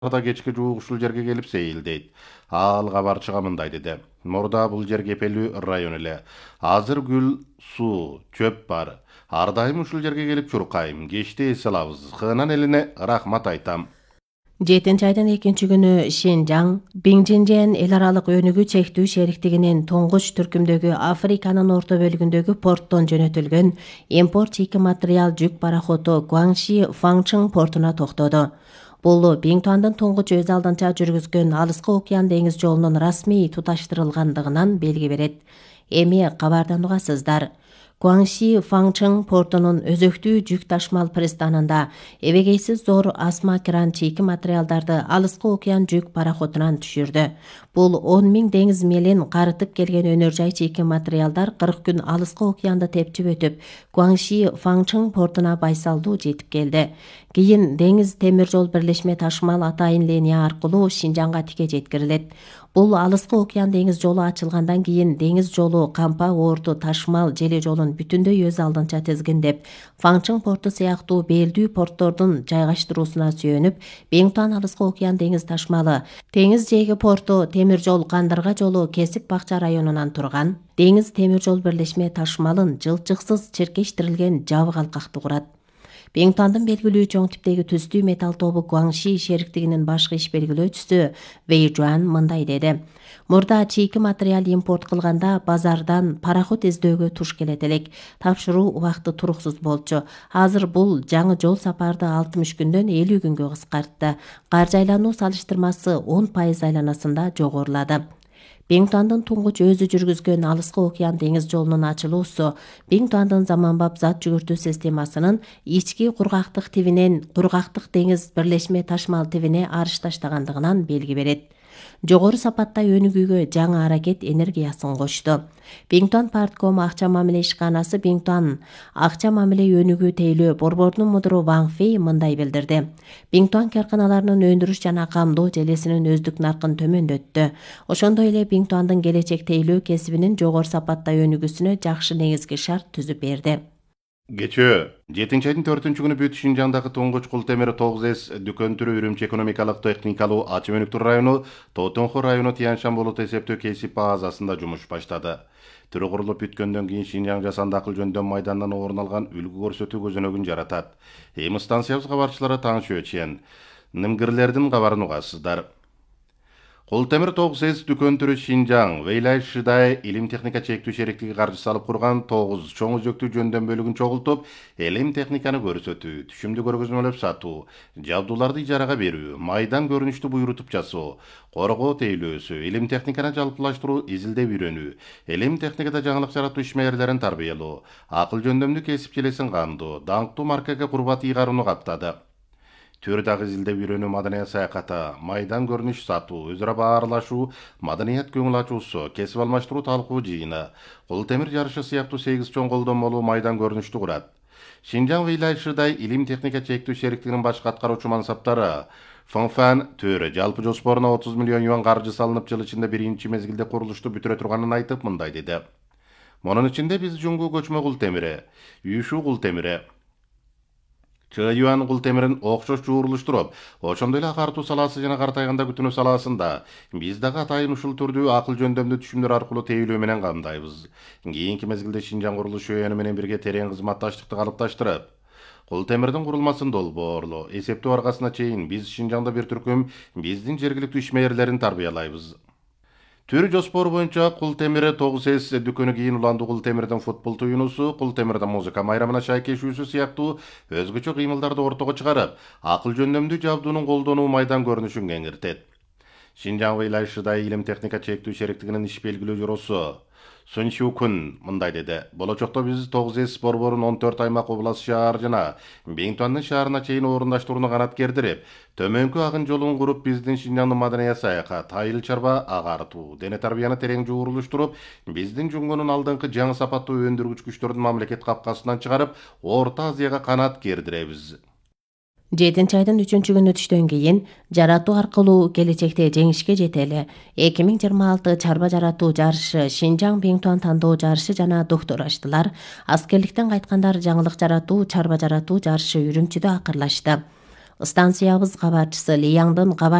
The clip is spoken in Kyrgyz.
да кечке жуук ушул жерге келип сейилдейт. Ал кабарчыга мындай деди: Мурда бул жер кепелүү район эле. Азыр гүл, суу, чөп бар. Ар дайым ушул жерге келип чуркайм. Кечти эс алабыз. Хынан элине рахмат айтам. 7 айдын 2-күнү Шинжаң, Биңжинжен эл аралык өнүгүү чектүү шериктигинин туңгуч түркүмдөгү Африканын орто бөлүгүндөгү порттон жөнөтүлгөн импорт чийки материал жүк пароходу Гуаңши Фаңчың портуна токтоду. Бул Биңтуандын туңгуч өз алдынча жүргүзгөн Алыскы океан деңиз жолунун расмий туташтырылгандыгынан белги берет. Эми кабардан угасыздар. Гуаңши Фаңчың портунун өзөктүү жүк ташмал пристанында эбегейсиз зор асма кран чийки материалдарды Алыскы океан жүк пароходунан түшүрдү. Бул 10 000 деңиз милин карытып келген өнөр жай чийки материалдар 40 күн Алыскы океанды тепчип өтүп, Гуаңши Фаңчың портуна байсалдуу жетип келди. Кийин деңиз темир жол бирлешме ташмал атайын линия аркылуу Шинжаңга тике жеткирилет. Бул Алыскы океан деңиз жолу ачылгандан кийин деңиз жолу Кампа Оорту ташмал желе жолун бүтүндөй өз алдынча тизгиндеп, Фаңчың порту сыяктуу белдүү порттордун жайгаштыруусуна сүйөнүп, Биңтуан Алыскы океан деңиз ташмалы, Теңиз жээги порту темир жол Кандырга жолу Кесик Бакча районунан турган деңиз темир жол бирлешме ташмалын жылчыксыз чиркештирилген жабык алкакты курат. Биңтуандын белгилүү чоң типтеги түстүү металл тобу Гуаңши шериктигинин башкы иш белгилөөчүсү Вэй Жуан мындай деди: Мурда чийки материал импорт кылганда базардан пароход издөөгө туш келет элек. Тапшыруу убакыты туруксуз болчу. Азыр бул жаңы жол сапарды 60 күндөн 50 күнгө кыскартты. Каржы айлануу салыштырмасы 10% айланасында жогорулады. Биңтуандын туңгуч өзү жүргүзгөн Алыскы океан деңиз жолунун ачылуусу Биңтуандын заманбап зат жүгүртүү системасынын ички кургактык тибинен кургактык деңиз бирлешме ташмал тибине арыш таштагандыгынан белги берет. Жогору сапаттай өнүгүүгө жаңы аракет энергиясын кошту. Биңтуан Партком акча мамиле ишканасы Биңтуан акча мамиле өнүгүү тейлөө борборунун мудуру Ван Фей мындай билдирди: Биңтуан карканаларынын өндүрүш жана камдоо желесинин өздүк наркын төмөндөттү. Ошондой эле Биңтуандын келечек тейлөө кесибинин жогору сапаттай өнүгүүсүнө жакшы негизги шарт түзүп берди. Кечээ 7-айдын 4-күнү бүт Шинжаңдагы туңгуч кул темир 9С дүкөн түрү Үрүмчи экономикалык техникалуу ачып өнүктүрүү району Тотонхо району Тяньшан болот эсептөө кесип базасында жумуш баштады. Түрү курулуп бүткөндөн кийин Шинжаң жасанды акыл жөндөм майданынан орун алган үлгү көрсөтүү көзөнөгүн жаратат. Эми станциябыз кабарчылары таңчы өчен нимгирлердин кабарын угасыздар. Кул темир 9С дүкөн түрү Шинжаң Вэйлай Шидай илим техника чектүү шериктиги каржы салып курган 9 чоң өзөктүү жөндөм бөлүгүн чогултуп, илим техниканы көрсөтүү, түшүмдү көргөзмөлөп сатуу, жабдууларды ижарага берүү, майдан көрүнүштү буйрутуп жасоо, коргоо тейлөөсү, илим техниканы жалпылаштыруу, изилдеп үйрөнүү, илим техникада жаңылык жаратуу ишмерлерин тарбиялоо, акыл жөндөмдүү кесип желесин камдоо, даңктуу маркага курбат ыйгарууну каптады. Төр дагы изилдеп үйрөнүү, маданият саякаты, майдан көрүнүш сатуу, өзара баарлашуу, маданият көңүл ачуусу, кесип алмаштыруу талкуу жыйыны, кул темир жарышы сыяктуу 8 чоң колдонмолуу майдан көрүнүштү курат. Шинжаң Вэйлай Шидай илим техника чектүү шериктигинин башкы аткаруучу мансаптары Фыңфан Төрө жалпы жоспоруна 30 миллион юан каржы салынып, жыл ичинде биринчи мезгилде курулушту бүтүрө турганын айтып мындай деди: Мунун ичинде биз Жуңгу көчмө кул темири, Үйшүү кул темири, Чыюан кул темирин окшош жуурулуштуруп, ошондой эле агартуу салаасы жана картайганда күтүнүү салаасында биз дагы атайын ушул түрдүү акыл жөндөмдүү түшүмдөр аркылуу тейлөө менен камдайбыз. Кийинки мезгилде Шинжаң курулуш ШОН менен бирге терең кызматташтыкты калыпташтырып, кул темирдин курулмасын долбоорлоо, эсептөө аргасына чейин биз Шинжаңда бир түркүм биздин жергиликтүү ишмерлерин тарбиялайбыз. Түрү жоспору боюнча кул темири 9С дүкөнү кийин уландуу кул темирдин футбол туюнусу, кул темирдин музыка майрамына шайкешүүсү сыяктуу өзгөчө кыймылдарды ортого чыгарып, акыл жөндөмдүү жабдуунун колдонуу майдан көрүнүшүн кеңиртет. Шинжаң Вэйлай Шидай илим техника чектүү шериктигинин иш белгилөө жоросу Сун Шукун мындай деди: Болочокто биз 9С борборун 14 аймак, област, шаар жана Биңтуандын шаарына чейин орундаштырууну канаткердирип, төмөнкү агын жолун куруп, биздин Шинжаңдын маданият саякат, айыл чарба агартуу, дене тарбияны терең жуурулуштуруп, биздин Жуңгунун алдыңкы жаңы сапаттуу өндүргүч күчтөрүн мамлекет капкасынан чыгарып, Орто Азияга канат кердиребиз. 7-айдын 3-күнү түштөн кийин жаратуу аркылуу келечекте жеңишке жетели 2026 чарба жаратуу жарышы, Шинжаң Биңтуан тандоо жарышы жана доктор аштылар. Аскерликтен кайткандар жаңылык жаратуу, чарба жаратуу жарышы Үрүмчүдө акырлашты. Станциябыз кабарчысы Лияндан